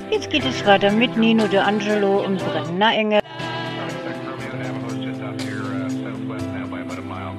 Jetzt geht es weiter mit Nino De Angelo und Brenner Engel.